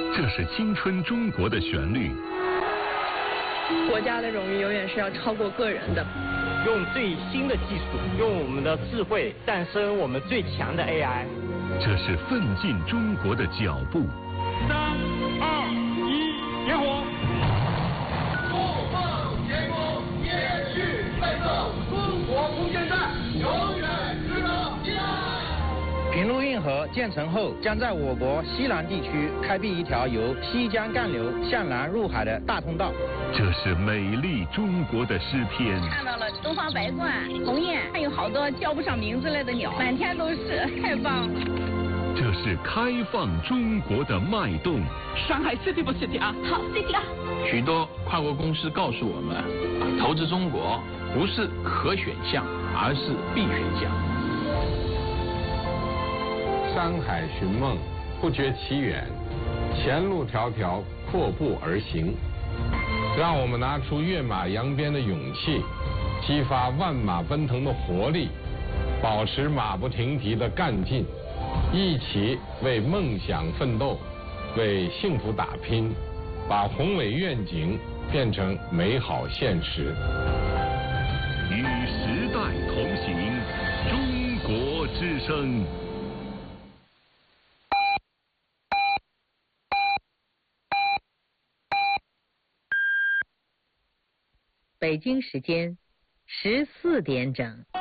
这是青春中国的旋律。 国家的荣誉永远是要超过个人的。 用最新的技术，用我们的智慧诞生我们最强的 AI。 这是奋进中国的脚步。 3、2、1，点火！ 不放前功，也去奋斗，中国空间站永远值得期待。 平陆运河建成后，将在我国西南地区开辟一条由西江干流向南入海的大通道。 这是美丽中国的诗篇。 看到了东方白鹳、鸿雁，还有好多叫不上名字来的鸟，满天都是，太棒了。 这是开放中国的脉动。 上海 City 不 City 啊？ 好 City 啊！ 许多跨国公司告诉我们，投资中国不是可选项，而是必选项。 山海寻梦，不觉其远；前路迢迢，阔步而行。让我们拿出跃马扬鞭的勇气，激发万马奔腾的活力，保持马不停蹄的干劲，一起为梦想奋斗，为幸福打拼，把宏伟愿景变成美好现实。 与时代同行，中国之声。 北京时间14点整。